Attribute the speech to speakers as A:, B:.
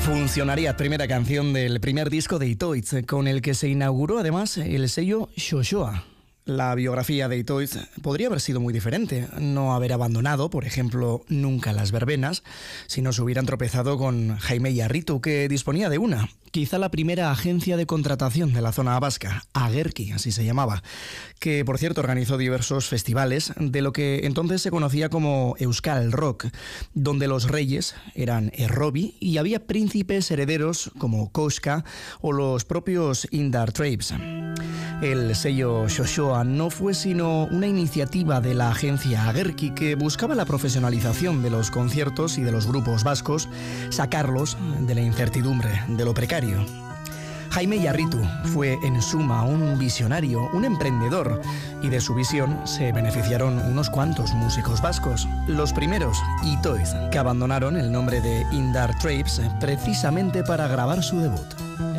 A: Funcionaría, primera canción del primer disco de Itoiz, con el que se inauguró además el sello Xoxoa. La biografía de Itoiz podría haber sido muy diferente, no haber abandonado, por ejemplo, nunca las verbenas, si no se hubieran tropezado con Jaime Iarritu, que disponía de una, quizá la primera agencia de contratación de la zona vasca, Agerki, así se llamaba, que por cierto organizó diversos festivales de lo que entonces se conocía como Euskal Rock, donde los reyes eran Errobi y había príncipes herederos como Koska o los propios Indar Trapes. El sello Xoxoa no fue sino una iniciativa de la agencia Agerki que buscaba la profesionalización de los conciertos y de los grupos vascos, sacarlos de la incertidumbre, de lo precario. Jaime Iarritu fue en suma un visionario, un emprendedor, y de su visión se beneficiaron unos cuantos músicos vascos. Los primeros, Itoiz, que abandonaron el nombre de Indar Trapes precisamente para grabar su debut.